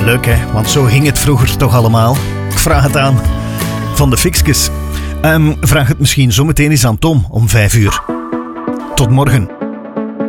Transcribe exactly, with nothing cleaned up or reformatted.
Leuk hè, want zo ging het vroeger toch allemaal. Ik vraag het aan van de Fixkes. Um, vraag het misschien zometeen eens aan Tom om vijf uur. Tot morgen.